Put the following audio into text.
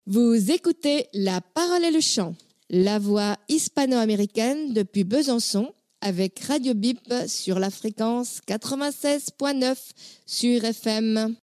Vous écoutez La Parole et le Chant, la voix hispano-américaine depuis Besançon avec Radio Bip sur la fréquence 96.9 sur FM.